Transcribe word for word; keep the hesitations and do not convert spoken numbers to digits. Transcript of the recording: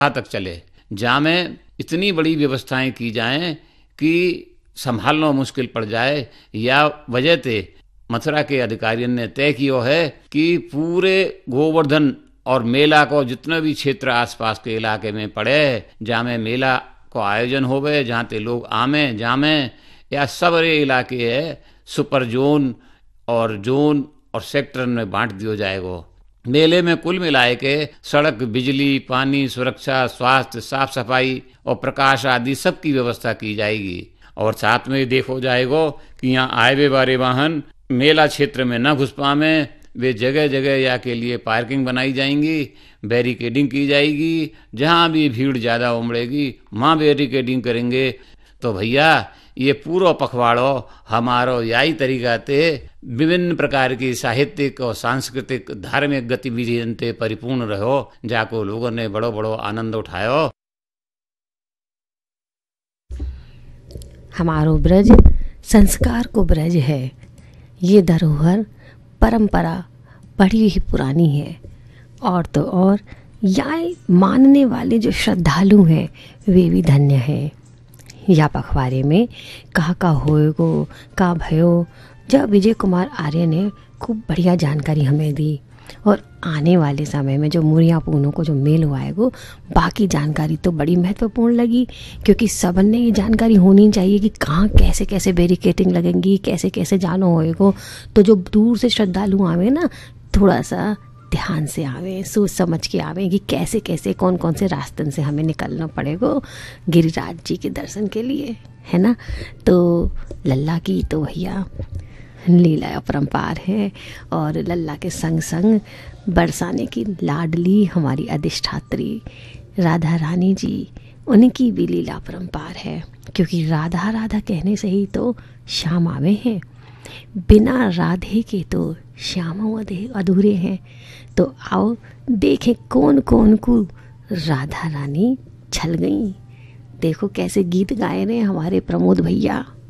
तक चले, जामे इतनी बड़ी व्यवस्थाएं की जाएं कि संभालना मुश्किल पड़ जाए। या वजह ते मथुरा के अधिकारियों ने तय किया है कि पूरे गोवर्धन और मेला को जितने भी क्षेत्र आसपास के इलाके में पड़े, जामे मेला को आयोजन होवे, जहाँ ते लोग आमे जामे, या सबरे इलाके है सुपर जोन और जोन और सेक्टर में बांट दिया जाएगा। मेले में कुल मिलाए के सड़क, बिजली, पानी, सुरक्षा, स्वास्थ्य, साफ सफाई और प्रकाश आदि सब की व्यवस्था की जाएगी। और साथ में देखो जाएगा कि यहाँ आए हुए बारे वाहन मेला क्षेत्र में न घुस पावे, वे जगह जगह या के लिए पार्किंग बनाई जाएंगी, बैरिकेडिंग की जाएगी। जहाँ भी भीड़ ज़्यादा उमड़ेगी वहाँ बैरिकेडिंग करेंगे। तो भैया ये पूरा पखवाड़ो हमारो यही तरीका ते विभिन्न प्रकार की साहित्यिक और सांस्कृतिक धार्मिक गतिविधियों ते परिपूर्ण रहो, जाको लोगों ने बड़ो बड़ो आनंद उठायो। हमारो ब्रज संस्कार को ब्रज है, ये धरोहर परंपरा बड़ी ही पुरानी है। और तो और यहाँ मानने वाले जो श्रद्धालु हैं वे भी धन्य हैं। या पखवाड़े में कहा का होएगो का भयो, जब विजय कुमार आर्य ने खूब बढ़िया जानकारी हमें दी। और आने वाले समय में जो मुरिया पूनों को जो मेल हुआ है वो बाकी जानकारी तो बड़ी महत्वपूर्ण लगी, क्योंकि सबने ये जानकारी होनी चाहिए कि कहाँ कैसे कैसे बैरिकेडिंग लगेंगी, कैसे कैसे जानो होएगो। तो जो दूर से श्रद्धालु आवे ना, थोड़ा सा ध्यान से आवे, सोच समझ के आवे कि कैसे कैसे कौन कौन से रास्तन से हमें निकलना पड़ेगा गिरिराज जी के दर्शन के लिए, है ना। तो लल्ला की तो भैया लीला अपरंपार है, और लल्ला के संग संग बरसाने की लाडली हमारी अधिष्ठात्री राधा रानी जी, उनकी भी लीला अपरंपार है। क्योंकि राधा राधा कहने से ही तो श्याम आवे हैं, बिना राधे के तो श्याम अधूरे हैं। तो आओ देखें कौन कौन को राधा रानी छल गई। देखो कैसे गीत गाए रहे हमारे प्रमोद भैया।